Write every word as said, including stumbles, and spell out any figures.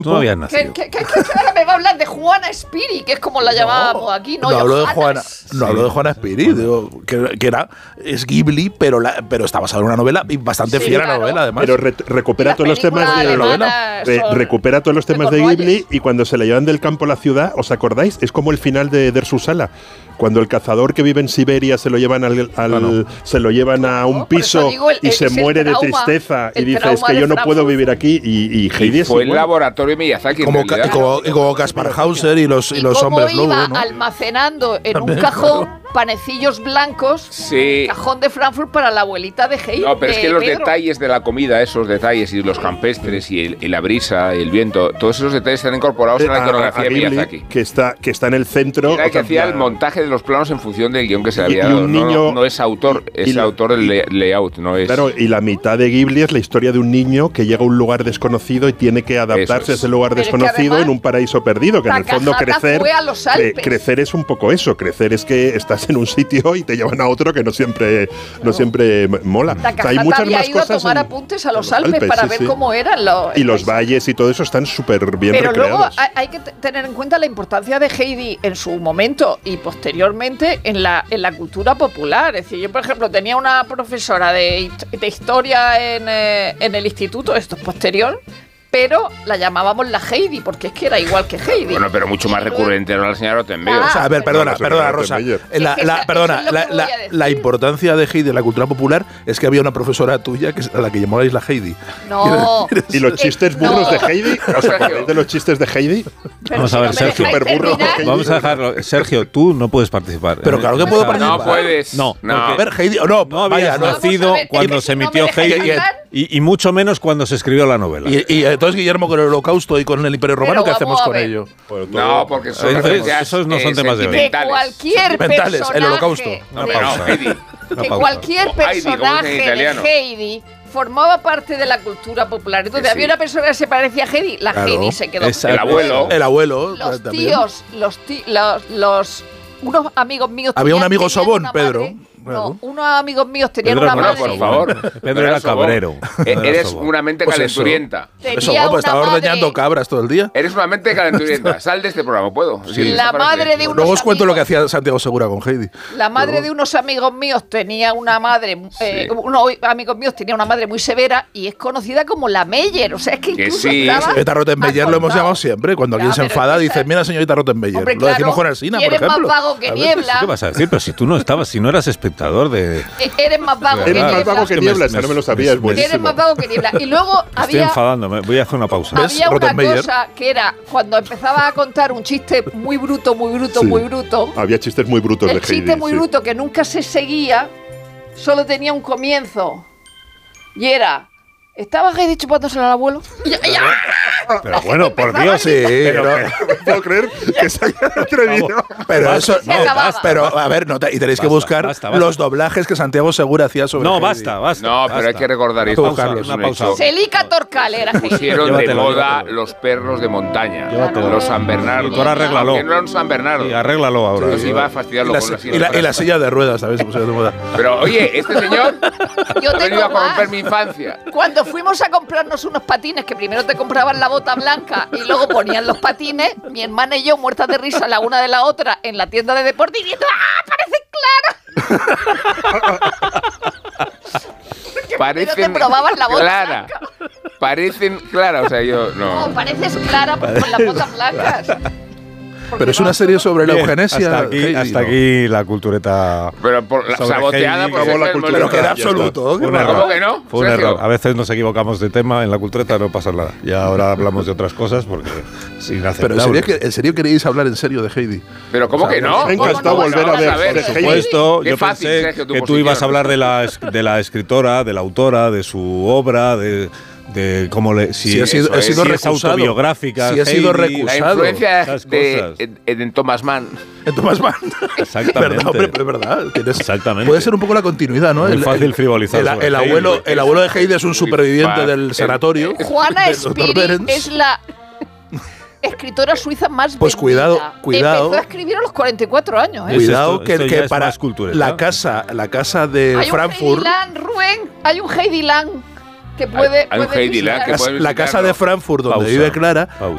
No habías nacido. ¿Qué, qué, qué, qué me va a hablar de Juana Spiri, que es como la llamábamos no, aquí? No, no hablo de Juana, sí. no hablo de Juana Spiri, digo, que, que era es Ghibli, pero la, pero está basado en una novela y bastante sí, fiel a la claro. novela, además. Pero re, recupera todos los temas de la novela. Re, recupera todos los temas de Ghibli y cuando se le llevan del campo a la ciudad, ¿os acordáis? Es como el final de Der Susala. Cuando el cazador que vive en Siberia se lo llevan al, al bueno. se lo llevan a un piso digo, el, y el, se muere trauma, de tristeza y dice es que yo no puedo vivir aquí y, y Heidi y fue el laboratorio de Miyazaki como, ca, como, como Kaspar Hauser y los, y y los hombres lobo, iba ¿no? almacenando en un cajón panecillos blancos, sí. cajón de Frankfurt para la abuelita de Heidi. No, pero de es que los Pedro. detalles de la comida, esos detalles y los campestres y, el, y la brisa y el viento, todos esos detalles están incorporados eh, en la iconografía de Miyazaki. Que está, que está en el centro. Era el que hacía el montaje de los planos en función del guión que se le había y, y dado. Un niño, no, no es autor, es la, autor del lay, layout, no es. Claro, y la mitad de Ghibli es la historia de un niño que llega a un lugar desconocido y tiene que adaptarse es. a ese lugar pero desconocido en un paraíso perdido, que en el fondo crecer, cre, crecer es un poco eso, crecer es que estás en un sitio y te llevan a otro que no siempre, no, no siempre mola. O sea, hay muchas más ido cosas. A tomar en, apuntes a los Alpes, Alpes para sí, ver sí. cómo eran los. Y los valles y todo eso están súper bien Pero recreados. luego hay, hay que tener en cuenta la importancia de Heidi en su momento y posteriormente en la, en la cultura popular. Es decir, yo, por ejemplo, tenía una profesora de, de historia en, eh, en el instituto, esto es posterior. Pero la llamábamos la Heidi, porque es que era igual que Heidi. Bueno, pero mucho más recurrente era la señora Rottenmeier. Ah, o sea, a ver, perdona, perdona, Rosa. La, la, perdona, la, la, la importancia de Heidi en la cultura popular es que había una profesora tuya que, a la que llamabais la Heidi. No. ¿Y los chistes burros no. de Heidi? ¿Os acordáis de los chistes de Heidi? Pero Vamos si a ver, no Sergio. Burro Vamos a dejarlo. Sergio, tú no puedes participar. Pero claro que puedo participar. No puedes. No. no. A ver, Heidi, no, no habías vaya, nacido cuando se emitió Heidi y, y mucho menos cuando se escribió la novela. Y, y entonces, Guillermo, con el Holocausto y con el Imperio Romano, ¿qué hacemos con ello? Pues no, porque son esos no son temas de hoy. Que cualquier personaje el Holocausto. Una pausa. Que cualquier personaje de Heidi formaba parte de la cultura popular. Entonces sí. había una persona que se parecía a Heidi, la claro, Heidi se quedó. El abuelo. El abuelo. Los tíos, los, tí, los, los unos amigos míos. Había un amigo sobón, Pedro. Madre, no, unos amigos míos tenían Pedro, una bueno, madre. por favor. Pedro era cabrero. Pedro eres sobón. Una mente pues calenturienta. Eso, eso pues estaba madre, ordeñando cabras todo el día. Eres una mente calenturienta. Sal de este programa, ¿puedo? Sí. La madre de unos Luego os cuento amigos, lo que hacía Santiago Segura con Heidi. La madre Pero... de unos amigos míos tenía una madre, eh, sí. unos amigos míos tenía una madre muy severa y es conocida como la Meyer. O sea, es que incluso sí. Señorita Rottenmeier lo hemos llamado siempre. Cuando ya, alguien se enfada, dice, mira, señorita Rottenmeier. Hombre, claro, lo decimos con Alsina, por ejemplo. Eres más vago que niebla. ¿Qué vas a decir? Pero si tú no estabas, si no eras espectador de... Eres más vago que niebla. Eres más vago que niebla, esa no me lo sabía, es buenísimo. Eres más vago que niebla. Y luego había... Estoy enfadándome, voy a hacer una pausa. Había una cosa que era, cuando empezaba a contar un chiste muy bruto, muy bruto, sí. muy bruto... Había chistes muy brutos de Heidi. El chiste muy sí. bruto que nunca se seguía, solo tenía un comienzo. Y era... ¿Estaba Heidi chupándosela al abuelo? Ya, ya. Pero bueno, por Dios, sí. Pero, no puedo creer que se haya atrevido. Pero eso, no, pero a ver, no, y tenéis basta, que buscar basta, basta. los doblajes que Santiago Segura hacía sobre No, Heidi. basta, basta. No, pero basta. hay que recordar esto. Pausa, una pausa. Celica Torcal era Heidi. Pusieron llévatelo, de moda llévatelo. los perros de montaña. Llévatelo. Los San Bernardo. Y tú ahora arréglalo. Que no eran San Bernardo. Sí, arréglalo ahora. Entonces iba a fastidiarlo y la, con la silla. Y la, y la silla de ruedas, ¿sabes? Se pusieron de moda. Pero oye, este señor Yo ha venido a más. corromper mi infancia. Cuando fuimos a comprarnos unos patines, que primero te compraban la bota blanca y luego ponían los patines, mi hermana y yo, muertas de risa la una de la otra, en la tienda de deporte, y diciendo, ¡ah, parece Clara! Parecen te probaban la bota Clara. blanca. Parecen Clara, o sea, yo no. No, pareces Clara con las botas blancas. Pero es una serie sobre la eugenesia. Hasta aquí, Heidi, hasta ¿no? aquí la cultureta. Pero por la saboteada Heidi, por la ser cultura. Pero que era absoluto. Fue un error. ¿Cómo que no? Fue un Sergio. error. A veces nos equivocamos de tema en la cultureta, no pasa nada. Y ahora hablamos de otras cosas porque es Pero ¿en serio, inaceptable. que, ¿en serio queréis hablar en serio de Heidi? Pero ¿cómo O sea, que no? me ha encantado ¿Cómo no? volver a Vamos ver Por Heidi. supuesto, Qué yo fácil, pensé Sergio, tu que tú posición. ibas a hablar de la, de la escritora, de la autora, de su obra, de, de cómo le, si, Si ha sido- eso ha es, sido si es recusado. autobiográfica. Si ha sido Heidi, recusado. La influencia esas de, cosas. en, en Thomas Mann. En Thomas Mann. Exactamente. ¿Verdad, hombre? Es verdad. Tienes- Exactamente. Puede ser un poco la continuidad, ¿no? Muy fácil frivolizar El, sobre el Heidi. abuelo, el abuelo de Heidi es un superviviente fácil. del sanatorio. Juana del doctor Spiri Behrens. es la escritora suiza más Pues vendida. cuidado, cuidado. Empezó a escribir a los cuarenta y cuatro años, ¿eh? Es Cuidado esto- que, esto que ya es para más cultureta. la casa, la casa de Hay un Frankfurt, Heidiland, Rubén, hay un Heidiland que puede, Hay un puede Heidiland visitar. que puede la casa visitarlo. de Frankfurt donde Pausa, vive Clara, pausa.